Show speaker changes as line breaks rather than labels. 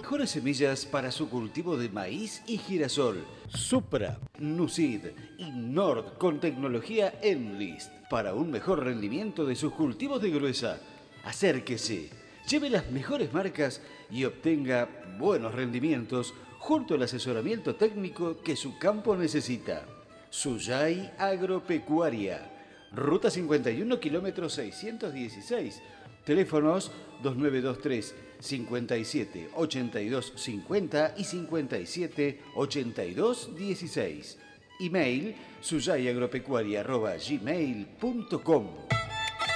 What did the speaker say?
mejores semillas para su cultivo de maíz y girasol. Supra, Nucid y Nord con tecnología Enlist para un mejor rendimiento de sus cultivos de gruesa. Acérquese, lleve las mejores marcas y obtenga buenos rendimientos junto al asesoramiento técnico que su campo necesita. Suyay Agropecuaria, Ruta 51, kilómetro 616. Teléfonos 2923 57 82 50 y 57 82 16. Email suyayagropecuaria@gmail.com.